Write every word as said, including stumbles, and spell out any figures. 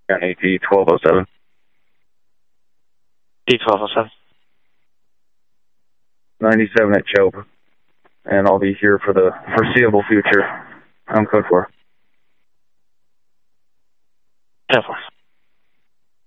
County D twelve oh seven. D twelve oh seven. ninety-seven at Chope. And I'll be here for the foreseeable future. I'm code four. ten four.